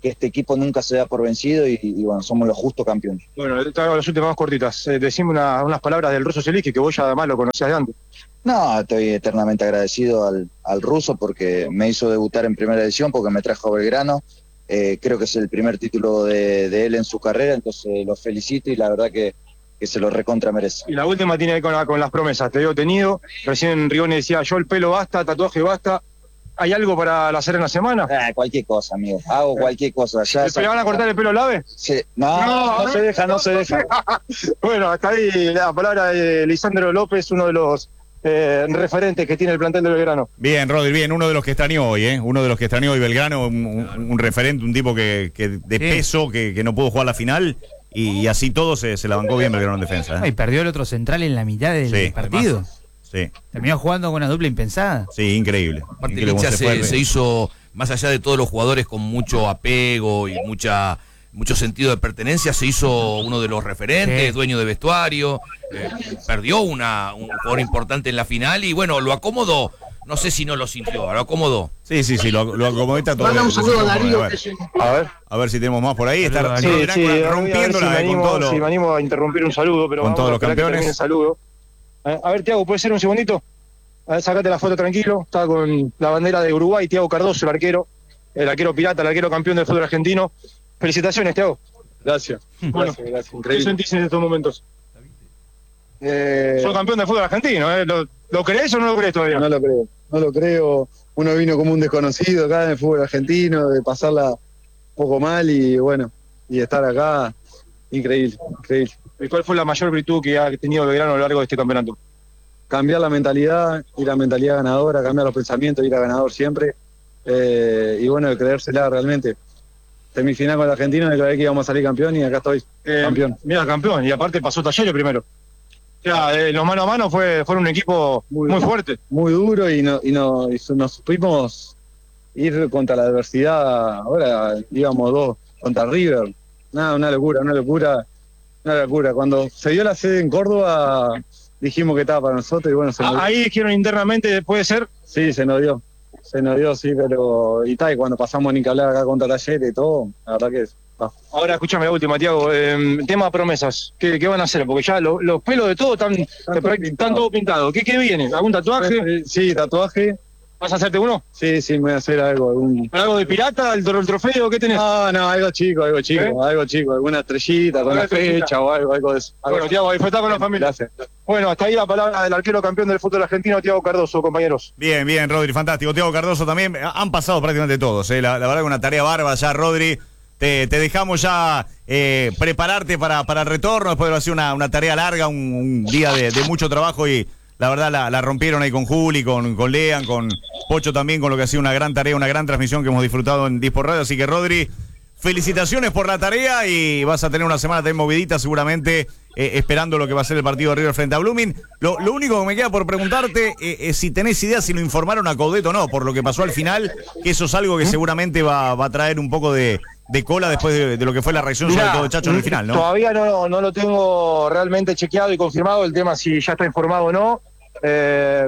que este equipo nunca se da por vencido y, y bueno, somos los justos campeones. Bueno, te hago las últimas más cortitas. Eh, decime una- unas palabras del ruso Zielinski, que vos ya además lo conocías de antes. No, estoy eternamente agradecido al, al ruso porque me hizo debutar en primera división, porque me trajo a Belgrano. Eh, creo que es el primer título de, de él en su carrera, entonces lo felicito y la verdad que, que se lo recontra merece. Y la última tiene que ver con, la- con las promesas. Te digo tenido. Recién Rigoni decía, yo el pelo basta, tatuaje basta. ¿Hay algo para hacer en la semana? Ah, cualquier cosa, amigo. Hago cualquier cosa. Ya ¿Le van a cortar el pelo al ave? Sí. No, no, no se deja, no se deja. Bueno, hasta ahí la palabra de Lisandro López, uno de los eh, referentes que tiene el plantel de Belgrano. Bien, Rodri, bien, uno de los que extrañó hoy, ¿eh? Uno de los que extrañó hoy Belgrano, un, un- un referente, un tipo que, que de peso, que, que no pudo jugar la final, y, y así todo se, se la bancó bien Belgrano en defensa. ¿eh? Y perdió el otro central en la mitad del Sí, partido. además. Sí, Terminó jugando con una dupla impensada. sí, increíble. Aparte, Increíble cómo Licha se fue. se, se hizo, más allá de todos los jugadores con mucho apego y mucha mucho sentido de pertenencia, se hizo uno de los referentes, Sí. dueño de vestuario, eh, perdió una, un jugador importante en la final y bueno, lo acomodó. No sé si no lo sintió, lo acomodó. Sí, sí, sí, lo, lo acomodita todo. Manda un lo- saludo a lo- Darío, a ver, que es un- A ver. a ver si tenemos más por ahí. Está Saludo a Sí, Darío. Rodri sí, Áncora a ver si rompiéndola me eh, animo, con todos los... si me animo a interrumpir un saludo, pero Con vamos todos a los esperar que campeones. termine el saludo. Eh, A ver, Tiago, ¿puede ser un segundito? A ver, sacate la foto tranquilo. Está con la bandera de Uruguay, Tiago Cardoso, el arquero, el arquero pirata, el arquero campeón del fútbol argentino. Felicitaciones, Tiago. Gracias. Bueno, Gracias, gracias. ¿qué Increíble. sentís en estos momentos? Eh, Sos campeón del fútbol argentino, ¿eh? ¿Lo, lo crees o no lo crees todavía? no lo creo, no lo creo. Uno vino como un desconocido acá en el fútbol argentino, de pasarla un poco mal y bueno, y estar acá, increíble, increíble. ¿Y cuál fue la mayor virtud que ha tenido Belgrano a lo largo de este campeonato? Cambiar la mentalidad, ir a mentalidad ganadora, cambiar los pensamientos, ir a ganador siempre. Eh, y bueno, de creérsela realmente. Semifinal con el argentino, declaré que íbamos a salir campeón y acá estoy, Eh, campeón. Mira, campeón, y aparte pasó Talleres primero. O sea, eh, los mano a mano fue, fueron un equipo muy, Muy- fuerte. Muy duro y, no, y, no, y su- nos supimos ir contra la adversidad. Ahora íbamos dos contra River. Nada, una locura, una locura, una locura. Cuando se dio la sede en Córdoba, dijimos que estaba para nosotros y bueno, se nos dio. Ahí dijeron internamente, puede ser. Sí, se nos dio. Se nos dio, sí, pero. Y tal, y cuando pasamos ni que hablar acá contra Talleres y todo, la verdad que. ah. Ahora, escúchame la última, Tiago. Eh, tema promesas. ¿Qué, qué van a hacer? Porque ya lo- los pelos de todo están, todo están todos pintados. ¿Qué, ¿Qué viene? ¿Algún tatuaje? Eh, Sí, tatuaje. ¿Vas a hacerte uno? Sí, sí, me voy a hacer algo. Algún... ¿Algo de pirata? ¿El, tro- el trofeo? ¿Qué tenés? No, no, algo chico, algo chico, ¿Eh? algo chico. Alguna estrellita con Alguna la fecha estrellita. o algo, algo de eso. Algo Bueno, Tiago, disfrutá con la familia. Gracias. Bueno, hasta ahí la palabra del arquero campeón del fútbol argentino, Tiago Cardoso, compañeros. Bien, bien, Rodri, fantástico. Tiago Cardoso también. Han pasado prácticamente todos, ¿eh? La, la verdad que una tarea bárbara ya, Rodri. Te, te dejamos ya eh, prepararte para, para el retorno. Después de hacer una, una tarea larga, un, un día de, de mucho trabajo y la verdad la, la rompieron ahí con Juli, con, con Lean, con Pocho también, con lo que ha sido una gran tarea, una gran transmisión que hemos disfrutado en Dispor Radio. Así que, Rodri, felicitaciones por la tarea y vas a tener una semana también movidita seguramente, eh, esperando lo que va a ser el partido de River frente a Blooming. Lo, lo único que me queda por preguntarte eh, es si tenés idea si lo informaron a Coudet o no, por lo que pasó al final, que eso es algo que seguramente va, va a traer un poco de, de cola después de, de lo que fue la reacción sobre Mirá, todo de Chacho en el final, ¿no? Todavía no, no lo tengo realmente chequeado y confirmado el tema si ya está informado o no. Eh,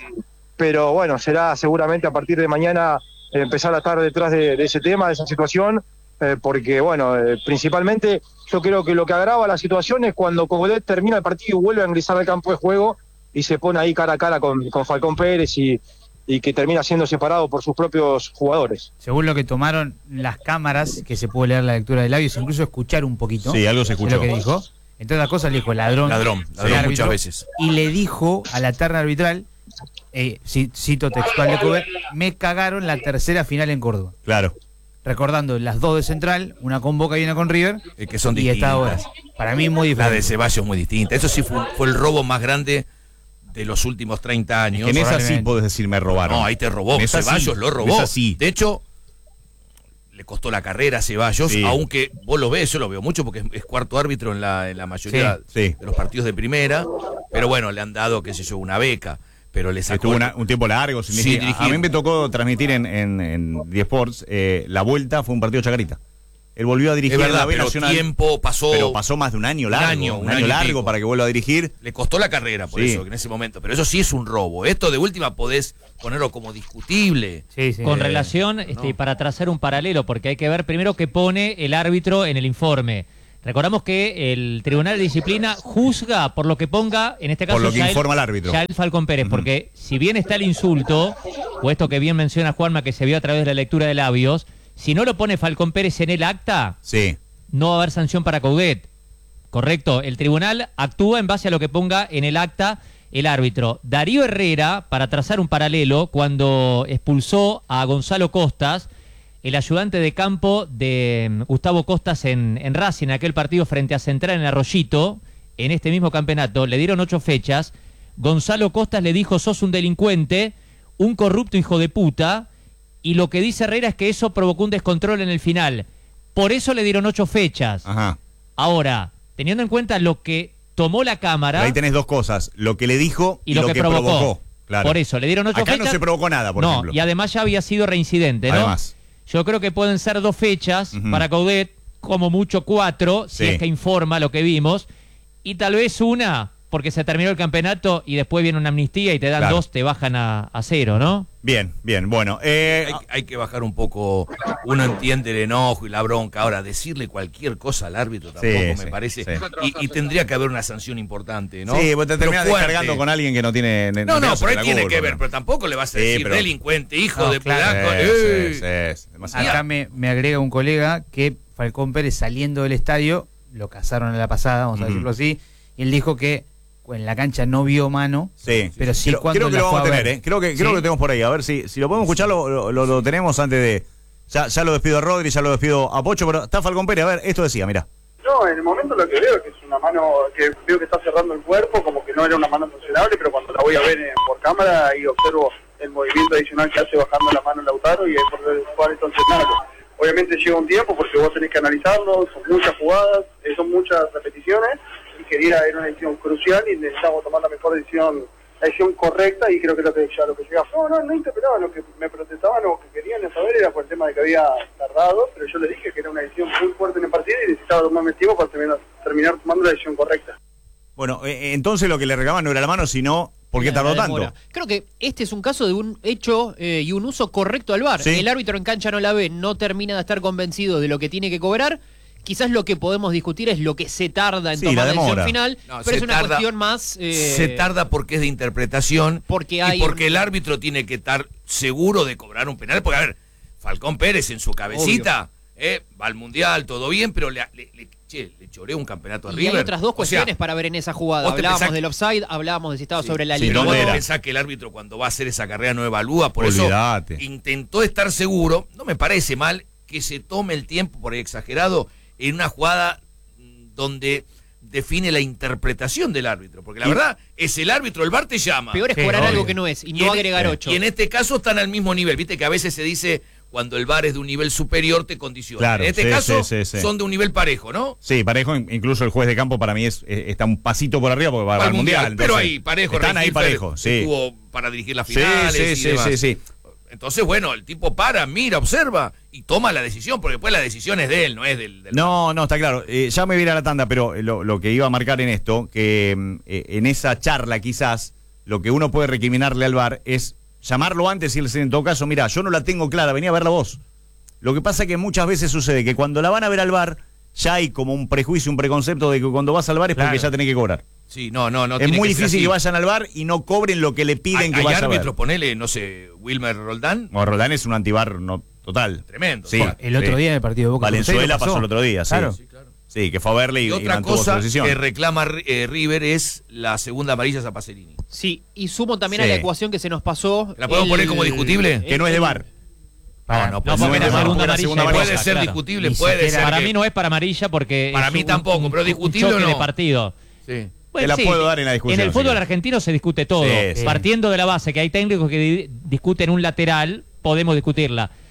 pero bueno, será seguramente a partir de mañana eh, empezar a estar detrás de, de ese tema, de esa situación, eh, porque bueno, eh, principalmente yo creo que lo que agrava la situación es cuando Coudet termina el partido y vuelve a ingresar al campo de juego y se pone ahí cara a cara con, con Falcón Pérez y, y que termina siendo separado por sus propios jugadores. Según lo que tomaron las cámaras, que se puede leer la lectura de labios, incluso escuchar un poquito. Sí, algo se de escuchó. lo que dijo. Entre otras cosas le dijo ladrón. Ladrón, el ladrón árbitro, muchas veces. Y le dijo a la terna arbitral, eh, ci- cito textual de Coudet, me cagaron la tercera final en Córdoba. Claro. Recordando las dos de Central, una con Boca y una con River. Eh, que son y está ahora. distintas. Para mí muy La de diferente. Ceballos es muy distinta. Eso sí fue, fue el robo más grande de los últimos treinta años. En esa sí probablemente. podés decir me robaron. No, ahí te robó. En esa Ceballos sí, lo en robó. esa sí. De hecho, le costó la carrera a Ceballos, Sí. aunque vos lo ves, yo lo veo mucho porque es, es cuarto árbitro en la, en la mayoría Sí, sí. de los partidos de primera. Pero bueno, le han dado, qué sé yo, una beca. Pero le sacó. Estuvo una- un tiempo largo. sin Sí, dirigir. dirigir. A mí me tocó transmitir en, en, en The Sports eh, la vuelta, fue un partido chacarita. Él volvió a dirigir Es verdad, en la B pero Nacional. tiempo pasó. Pero pasó más de un año largo. Un año, un un año año y largo pico. para que vuelva a dirigir. Le costó la carrera por Sí. eso, en ese momento. Pero eso sí es un robo. Esto de última podés ponerlo como discutible. Sí, sí. Con Eh, relación, este, para trazar un paralelo, porque hay que ver primero qué pone el árbitro en el informe. Recordamos que el Tribunal de Disciplina juzga por lo que ponga, en este caso, Por lo que Yael- informa el árbitro. Yael Falcón Pérez, porque si bien está el insulto, o esto que bien menciona Juanma, que se vio a través de la lectura de labios, si no lo pone Falcón Pérez en el acta, Sí. no va a haber sanción para Coudet. Correcto, el tribunal actúa en base a lo que ponga en el acta el árbitro. Darío Herrera, para trazar un paralelo, cuando expulsó a Gonzalo Costas, el ayudante de campo de mm, Gustavo Costas en, en Racing, en aquel partido frente a Central en Arroyito, en este mismo campeonato, le dieron ocho fechas. Gonzalo Costas le dijo: sos un delincuente, un corrupto hijo de puta, y lo que dice Herrera es que eso provocó un descontrol en el final. Por eso le dieron ocho fechas. Ajá. Ahora, teniendo en cuenta lo que tomó la Cámara Ahí tenés dos cosas. Lo que le dijo y lo, que, provocó. Claro. Por eso, le dieron ocho Acá fechas. no se provocó nada, por no, ejemplo. y además ya había sido reincidente, ¿no? Además. Yo creo que pueden ser dos fechas Ujú. para Coudet, como mucho cuatro, Sí. si es que informa lo que vimos, y tal vez una, porque se terminó el campeonato y después viene una amnistía y te dan Claro. dos, te bajan a, a cero, ¿no? Bien, bien. Bueno, eh, Hay, hay que bajar un poco. Uno entiende el enojo y la bronca. Ahora, decirle cualquier cosa al árbitro tampoco Sí, me sí, parece. sí. Y, y tendría que haber una sanción importante, ¿no? sí, vos te Pero terminás fuerte. descargando con alguien que no tiene. No, no, tiene por ahí la tiene culpa, que ver, ¿no? pero tampoco le vas a Sí, decir pero- delincuente, hijo No, de claro. pedazo. Sí, ¡Eh! sí, sí, es demasiado. Acá me, me agrega un colega que Falcón Pérez, saliendo del estadio, lo cazaron en la pasada, vamos a Ujú. decirlo así, y él dijo que en la cancha no vio mano, Sí, pero sí creo, cuando creo que la lo vamos a fue tener, ver. ¿eh? Creo que, creo ¿Sí? que lo tenemos por ahí. A ver si, si lo podemos escuchar, lo, lo, lo- lo tenemos antes de. Ya, ya lo despido a Rodri, ya lo despido a Pocho, pero está Falcón Pérez. A ver, esto decía, mirá. No, en el momento lo que veo es que es una mano que veo que está cerrando el cuerpo, como que no era una mano funcionable, pero cuando la voy a ver eh, por cámara ahí observo el movimiento adicional que hace bajando la mano Lautaro y ahí por el cual entonces nada. Obviamente lleva un tiempo porque vos tenés que analizarlo, son muchas jugadas, eh, son muchas repeticiones y quería era una decisión crucial y necesitamos tomar la mejor decisión, la decisión correcta y creo que es lo que ya lo que llegaba. No, no, no interpretaban, lo que me protestaban o que querían saber era por el tema de que había tardado, pero yo le dije que era una decisión muy fuerte en el partido y necesitaba tomarme tiempo para terminar, terminar tomando la decisión correcta. Bueno, eh, entonces lo que le reclamaban no era la mano, sino ¿por qué La- tardó la tanto? demora. Creo que este es un caso de un hecho eh, y un uso correcto al V A R. Sí. El árbitro en cancha no la ve, no termina de estar convencido de lo que tiene que cobrar. Quizás lo que podemos discutir es lo que se tarda en Sí, tomar la la decisión demora. final, No, pero se es una tarda- cuestión más... eh, Se tarda porque es de interpretación Porque hay y porque un- el árbitro tiene que estar seguro de cobrar un penal. Porque, a ver, Falcón Pérez en su cabecita eh, va al Mundial, todo bien, pero le, le, le, che, le choreó un campeonato a Y River. hay otras dos O sea, cuestiones para ver en esa jugada. vos te Hablábamos pensás- del offside, hablábamos de si estaba Sí, sobre la sí, línea. Pero ¿dónde vos era? pensás que el árbitro cuando va a hacer esa carrera no evalúa, por Olvídate. eso intentó estar seguro. No me parece mal que se tome el tiempo, por ahí exagerado, en una jugada mm, donde define la interpretación del árbitro. Porque la Y- verdad, es el árbitro, el V A R te llama. Peor es Sí, cobrar obvio. algo que no es y no en- agregar eh, ocho. Y en este caso están al mismo nivel. Viste que a veces se dice cuando el V A R es de un nivel superior te condiciona. Claro, en este sí, caso sí, sí, sí. son de un nivel parejo, ¿no? Sí, parejo, in- incluso el juez de campo para mí es eh, está un pasito por arriba porque va Al al Mundial. pero entonces, ahí parejo. Están Ray ahí Hilfer parejo, sí. Estuvo para dirigir las Sí, finales sí, y sí, demás. sí, sí. Entonces, bueno, el tipo para, mira, observa y toma la decisión, porque después la decisión es de él, no es del... del No, no, está claro. Eh, ya me viene a la tanda, pero lo, lo que iba a marcar en esto, que mm, eh, en esa charla quizás, lo que uno puede recriminarle al V A R es llamarlo antes y decir en todo caso, mira, yo no la tengo clara, venía a verla vos. Lo que pasa es que muchas veces sucede que cuando la van a ver al V A R, ya hay como un prejuicio, un preconcepto de que cuando vas al V A R es porque Claro. ya tenés que cobrar. Sí, no, no, no. es tiene muy que ser difícil así. que vayan al V A R y no cobren lo que le piden Hay, que hay vayan a ver. árbitros, ponele, no sé, Wilmer Roldán, Bueno, Roldán es un antivar no, total. tremendo. Sí. El otro sí. día en el partido de Boca Valenzuela Cruzeiro pasó. el otro día, sí. Claro. Sí, Sí, que fue a verle y, Y y otra mantuvo su cosa decisión. que reclama eh, River es la segunda amarilla a Pacerini. Sí, y sumo también Sí. a la ecuación que se nos pasó. ¿La podemos el- poner como discutible? Que no es de V A R. Para- no, no, No, pues porque no la es de segunda VAR, amarilla, segunda es amarilla, puede roja, ser claro. discutible, Ni puede siquiera- ser. Para que- mí no es para amarilla porque Para es mí un- tampoco, un- pero un discutible choque no. de partido. Sí. Te la puedo dar en la discusión, En el fútbol sí. argentino se discute todo. Sí, sí. Partiendo de la base que hay técnicos que di- discuten un lateral, podemos discutirla.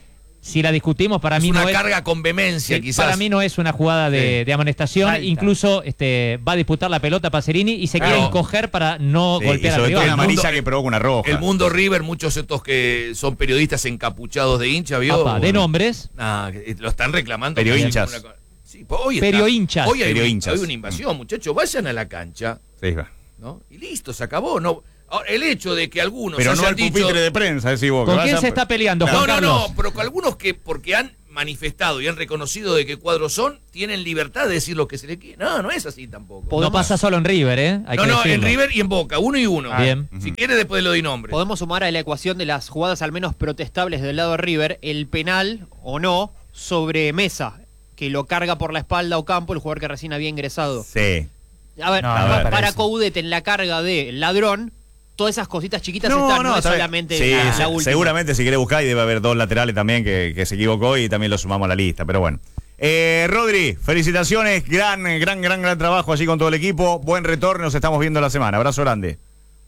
si la discutimos, para es mí una no es... carga con vehemencia, Sí, quizás. para mí no es una jugada de, Sí. de amonestación. Falta. Incluso este, va a disputar la pelota Pacerini y se Claro. quiere encoger para no Sí, y golpear al sobre todo rival. una amarilla mundo- que provoca una roja. El mundo River, muchos de estos que son periodistas encapuchados de hincha, ¿vio? Apa, de nombres. Ah, que lo están reclamando. Perio como hinchas. una co- Sí, pues hoy está- Perio hinchas. Hoy hay, Perio una- hinchas. hay una invasión, muchachos. Vayan a la cancha, Sí, va. ¿no? Y listo, se acabó. No, ahora, el hecho de que algunos Pero no hayan el dicho... pupitre de prensa, decís vos. que ¿Con quién vayan- se está peleando, No, Juan no, Carlos? no, pero con algunos que, porque han manifestado y han reconocido de qué cuadros son, tienen libertad de decir lo que se les quiere. No, no es así tampoco. No pasa solo en River, ¿eh? Hay no, que no, en decirlo. River y en Boca, uno y uno. Ah, bien. Si quiere, después lo doy nombre. Podemos sumar a la ecuación de las jugadas al menos protestables del lado de River el penal o no sobre Mesa, que lo carga por la espalda Ocampo, el jugador que recién había ingresado. Sí. A ver, No, pa- no me para parece. Coudet en la carga de ladrón, todas esas cositas chiquitas No, están, no, no, es está bien. solamente Sí, la, se- la última. seguramente si quiere buscar y debe haber dos laterales también que, que se equivocó y también lo sumamos a la lista, pero bueno. Eh, Rodri, felicitaciones, gran, gran, gran, gran trabajo allí con todo el equipo, buen retorno, nos estamos viendo la semana, abrazo grande.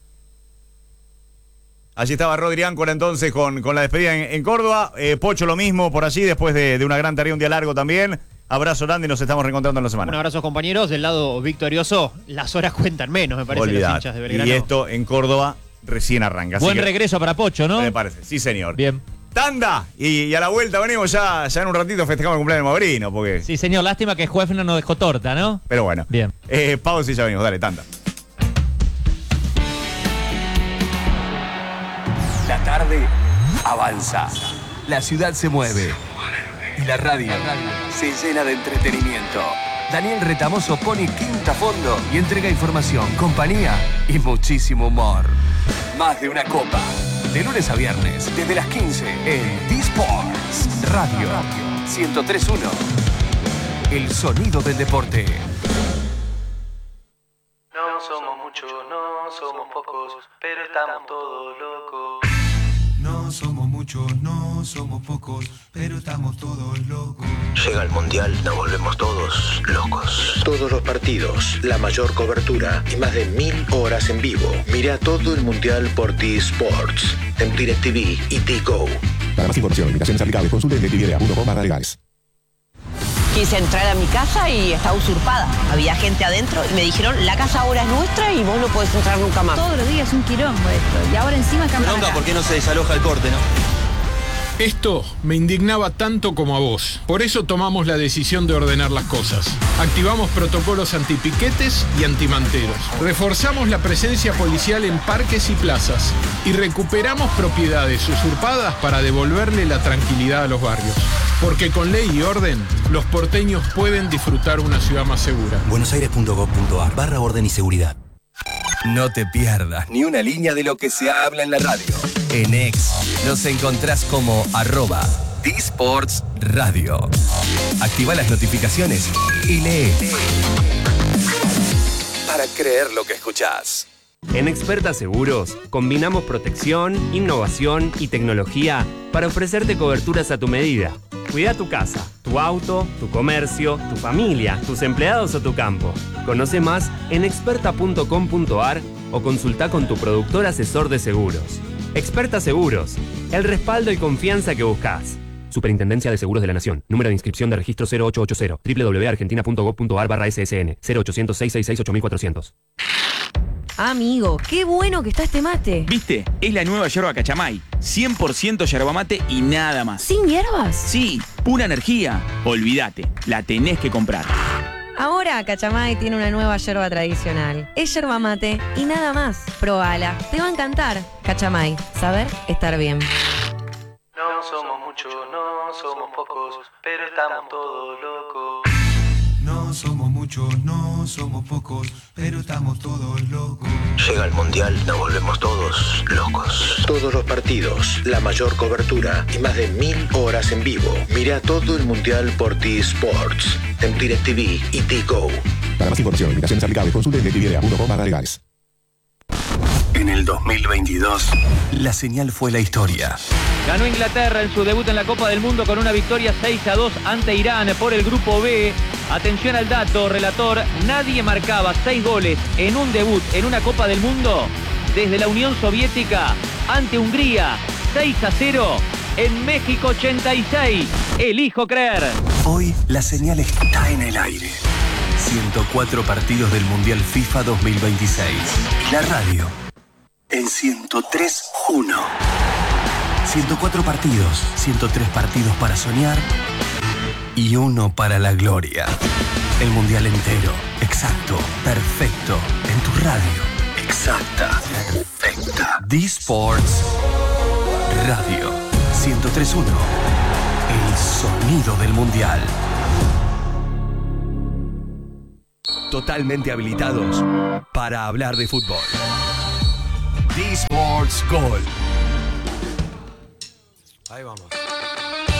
Allí estaba Rodri Áncora entonces con, con la despedida en, en Córdoba, eh, Pocho lo mismo por allí después de, de una gran tarea, un día largo también, abrazo grande y nos estamos reencontrando en la semana. Un abrazo, compañeros. Del lado victorioso, las horas cuentan menos, me parece, los Olvidate. hinchas de Belgrano. Y esto en Córdoba recién arranca. así Buen que- regreso para Pocho, ¿no? Me parece, sí señor. Bien. Tanda, y, y a la vuelta venimos ya, ya en un ratito festejamos el cumpleaños de Maurino, porque... Sí, señor, lástima que Juefner no dejó torta, ¿no? Pero bueno. Bien. Eh, pausa y ya venimos, dale, tanda. La tarde avanza. La ciudad se mueve. Y la radio se llena de entretenimiento. Daniel Retamoso pone quinta a fondo y entrega información, compañía y muchísimo humor. Más de una copa. De lunes a viernes, desde las quince en D-Sports Radio ciento tres punto uno. El sonido del deporte. No somos muchos, no somos pocos, pero estamos todos locos. No somos muchos, no somos pocos, pero estamos todos locos. Llega el Mundial, nos volvemos todos locos. Todos los partidos, la mayor cobertura y más de mil horas en vivo. Mira todo el Mundial por T-Sports, en DirecTV y T-Go. Para más información, limitaciones aplicables, consulte en directv punto com barra legales. Quise entrar a mi casa y estaba usurpada. Había gente adentro y me dijeron, la casa ahora es nuestra y vos no podés entrar nunca más. Todos los días un quilombo esto. Y ahora encima cambian. ¿por qué no se desaloja el corte, no? Esto me indignaba tanto como a vos. Por eso tomamos la decisión de ordenar las cosas. Activamos protocolos antipiquetes y antimanteros. Reforzamos la presencia policial en parques y plazas. Y recuperamos propiedades usurpadas para devolverle la tranquilidad a los barrios. Porque con ley y orden, los porteños pueden disfrutar una ciudad más segura. buenosaires punto gov punto ar barra orden y seguridad. No te pierdas ni una línea de lo que se habla en la radio. En X nos encontrás como arroba D-Sports Radio. Activa las notificaciones y lee. Para creer lo que escuchás. En Experta Seguros, combinamos protección, innovación y tecnología para ofrecerte coberturas a tu medida. Cuida tu casa, tu auto, tu comercio, tu familia, tus empleados o tu campo. Conoce más en experta punto com punto ar o consulta con tu productor asesor de seguros. Experta Seguros, el respaldo y confianza que buscas. Superintendencia de Seguros de la Nación. Número de inscripción de registro cero ocho ocho cero. doble u doble u doble u punto argentina punto gov punto ar barra S S N. cero ochocientos, seiscientos sesenta y seis, ocho mil cuatrocientos. Amigo, qué bueno que está este mate. ¿Viste? Es la nueva yerba Cachamay. cien por ciento yerba mate y nada más. ¿Sin hierbas? Sí, pura energía. Olvídate, la tenés que comprar. Ahora Cachamay tiene una nueva yerba tradicional. Es yerba mate y nada más. Probala, te va a encantar. Cachamay, saber estar bien. No somos muchos, no somos pocos, pero estamos todos locos. No somos muchos, no somos pocos, pero estamos todos locos. Llega el Mundial, nos volvemos todos locos. Todos los partidos, la mayor cobertura y más de mil horas en vivo. Mira todo el Mundial por T-Sports, en DirecTV y T-Go. Para más información, limitaciones aplicables, consulte en directv punto com barra legales. En el dos mil veintidós, la señal fue la historia. Ganó Inglaterra en su debut en la Copa del Mundo con una victoria seis a dos ante Irán por el Grupo B. Atención al dato, relator, nadie marcaba seis goles en un debut en una Copa del Mundo desde la Unión Soviética ante Hungría, seis a cero En México ochenta y seis, elijo creer. Hoy la señal está en el aire. ciento cuatro partidos del Mundial FIFA dos mil veintiséis. La radio en ciento tres punto uno. ciento cuatro partidos, ciento tres partidos para soñar y uno para la gloria. El Mundial entero, exacto, perfecto, en tu radio. Exacta, perfecta. D-Sports Radio ciento tres punto uno. El sonido del Mundial. Totalmente habilitados para hablar de fútbol. D-Sports Gol. Ahí vamos.